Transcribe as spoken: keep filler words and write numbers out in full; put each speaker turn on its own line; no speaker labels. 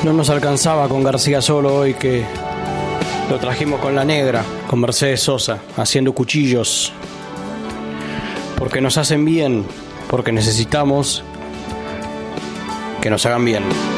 No nos alcanzaba con García solo hoy, que lo trajimos con la negra, con Mercedes Sosa, haciendo cuchillos. Porque nos hacen bien, porque necesitamos que nos hagan bien.